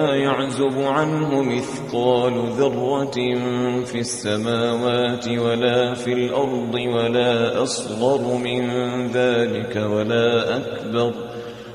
لا يعزب عنه مثقال ذرة في السماوات ولا في الأرض ولا أصغر من ذلك ولا أكبر